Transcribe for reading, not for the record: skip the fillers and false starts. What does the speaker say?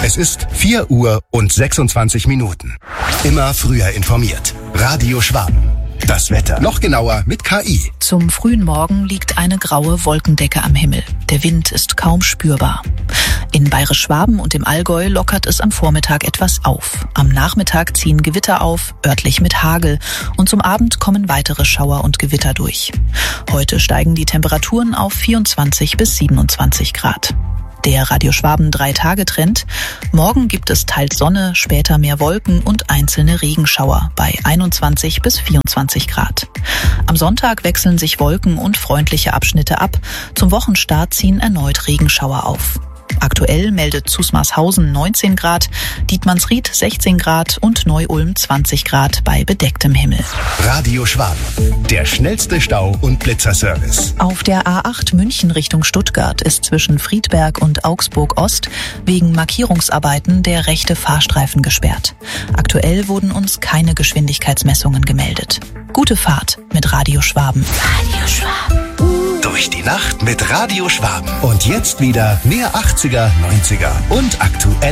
Es ist 4:26. Immer früher informiert. Radio Schwaben. Das Wetter noch genauer mit KI. Zum frühen Morgen liegt eine graue Wolkendecke am Himmel. Der Wind ist kaum spürbar. In Bayerisch-Schwaben und im Allgäu lockert es am Vormittag etwas auf. Am Nachmittag ziehen Gewitter auf, örtlich mit Hagel. Und zum Abend kommen weitere Schauer und Gewitter durch. Heute steigen die Temperaturen auf 24 bis 27 Grad. Der Radio Schwaben 3-Tage-Trend. Morgen gibt es teils Sonne, später mehr Wolken und einzelne Regenschauer bei 21 bis 24 Grad. Am Sonntag wechseln sich Wolken und freundliche Abschnitte ab. Zum Wochenstart ziehen erneut Regenschauer auf. Aktuell meldet Zusmarshausen 19 Grad, Dietmannsried 16 Grad und Neu-Ulm 20 Grad bei bedecktem Himmel. Radio Schwaben, der schnellste Stau- und Blitzerservice. Auf der A8 München Richtung Stuttgart ist zwischen Friedberg und Augsburg Ost wegen Markierungsarbeiten der rechte Fahrstreifen gesperrt. Aktuell wurden uns keine Geschwindigkeitsmessungen gemeldet. Gute Fahrt mit Radio Schwaben. Radio Schwaben. Durch die Nacht mit Radio Schwaben. Und jetzt wieder mehr 80er, 90er und aktuell.